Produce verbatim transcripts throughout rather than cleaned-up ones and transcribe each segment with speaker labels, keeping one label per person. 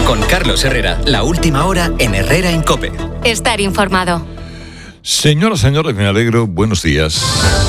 Speaker 1: Con Carlos Herrera, la última hora en Herrera en COPE.
Speaker 2: Estar informado.
Speaker 3: Señoras, señores, me alegro. Buenos días.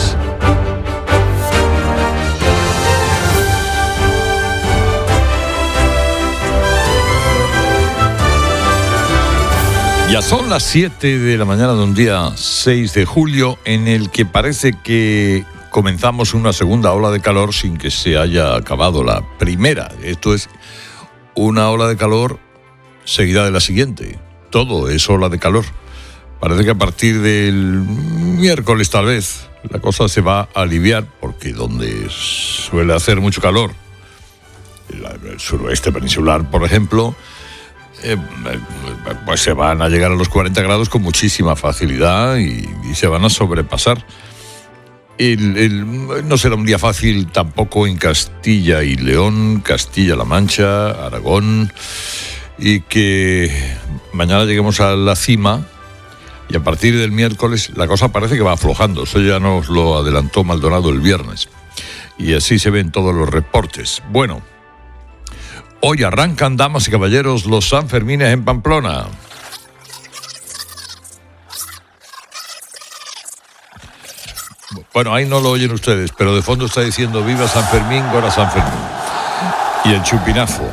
Speaker 3: Ya son las siete de la mañana de un día seis de julio en el que parece que comenzamos una segunda ola de calor sin que se haya acabado la primera. Esto es una ola de calor seguida de la siguiente. Todo es ola de calor. Parece que a partir del miércoles tal vez la cosa se va a aliviar, porque donde suele hacer mucho calor, el suroeste peninsular, por ejemplo, eh, pues se van a llegar a los cuarenta grados con muchísima facilidad y, y se van a sobrepasar. El, el, no será un día fácil tampoco en Castilla y León, Castilla-La Mancha, Aragón, y que mañana lleguemos a la cima y a partir del miércoles la cosa parece que va aflojando. Eso ya nos lo adelantó Maldonado el viernes y así se ven todos los reportes. Bueno, hoy arrancan, damas y caballeros, los Sanfermines en Pamplona. Bueno, ahí no lo oyen ustedes, pero de fondo está diciendo viva San Fermín, gora San Fermín. Y el chupinazo.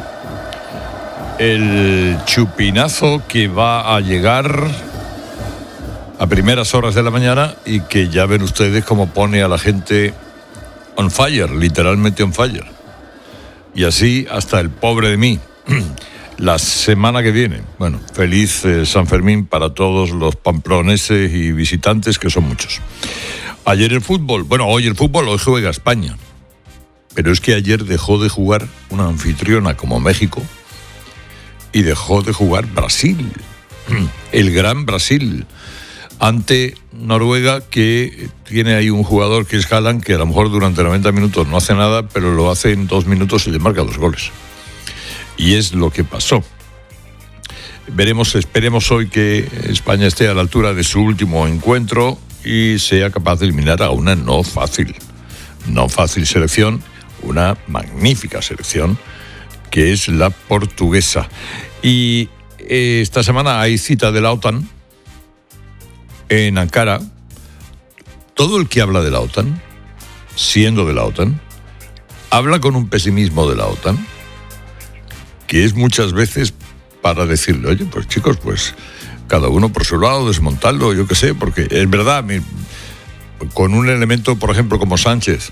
Speaker 3: El chupinazo que va a llegar a primeras horas de la mañana y que ya ven ustedes cómo pone a la gente on fire, literalmente on fire. Y así hasta el pobre de mí. La semana que viene. Bueno, feliz eh, San Fermín para todos los pamploneses y visitantes, que son muchos. Ayer el fútbol, bueno, hoy el fútbol, hoy juega España. Pero es que ayer dejó de jugar una anfitriona como México y dejó de jugar Brasil, el gran Brasil, ante Noruega, que tiene ahí un jugador que es Haaland, que a lo mejor durante noventa minutos no hace nada, pero lo hace en dos minutos y le marca dos goles. Y es lo que pasó. Veremos, esperemos hoy que España esté a la altura de su último encuentro y sea capaz de eliminar a una no fácil, no fácil selección, una magnífica selección, que es la portuguesa. Y eh, esta semana hay cita de la OTAN en Ankara. Todo el que habla de la OTAN, siendo de la OTAN, habla con un pesimismo de la OTAN, que es muchas veces para decirle, oye, pues chicos, pues cada uno por su lado, desmontarlo, yo qué sé, porque es verdad, mi, con un elemento, por ejemplo, como Sánchez,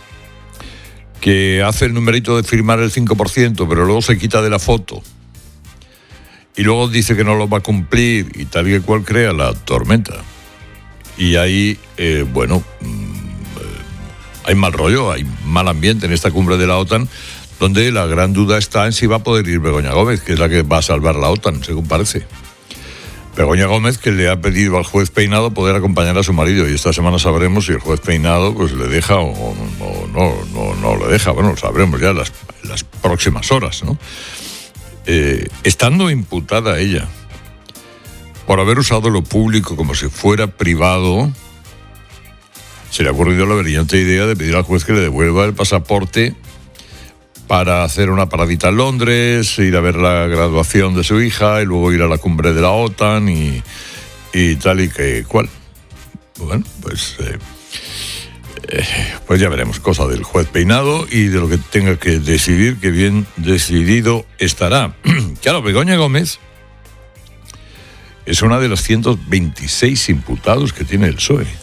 Speaker 3: que hace el numerito de firmar el cinco por ciento, pero luego se quita de la foto, y luego dice que no lo va a cumplir, y tal y cual crea la tormenta. Y ahí, eh, bueno, eh, hay mal rollo, hay mal ambiente en esta cumbre de la OTAN, donde la gran duda está en si va a poder ir Begoña Gómez, que es la que va a salvar la OTAN, según parece. Begoña Gómez, que le ha pedido al juez Peinado poder acompañar a su marido, y esta semana sabremos si el juez Peinado pues le deja o, o no, no, no le deja. Bueno, lo sabremos ya en las, en las próximas horas, ¿no? Eh, estando imputada ella por haber usado lo público como si fuera privado, se le ha ocurrido la brillante idea de pedir al juez que le devuelva el pasaporte para hacer una paradita en Londres, ir a ver la graduación de su hija y luego ir a la cumbre de la OTAN y, y tal y que cual. Bueno, pues, eh, eh, pues ya veremos, cosa del juez Peinado y de lo que tenga que decidir, que bien decidido estará. Claro, Begoña Gómez es una de los ciento veintiséis imputados que tiene el P S O E.